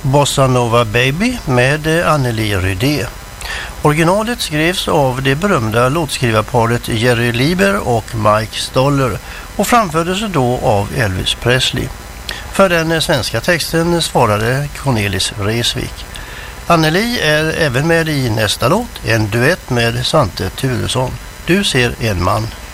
Bossa Nova Baby med Anneli Rydé. Originalet skrevs av det berömda låtskrivarparet Jerry Lieber och Mike Stoller och framfördes då av Elvis Presley. För den svenska texten svarade Cornelis Vreeswijk. Anneli är även med i nästa låt, en duett med Svante Thuresson. Du ser en man.